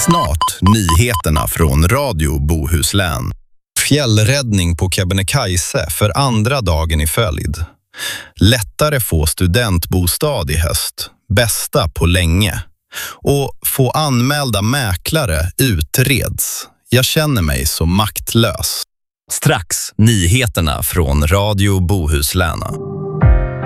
Snart nyheterna från Radio Bohuslän. Fjällräddning på Kebnekaise för andra dagen i följd. Lättare få studentbostad i höst. Bästa på länge. Och få anmälda mäklare utreds. Jag känner mig så maktlös. Strax nyheterna från Radio Bohuslän.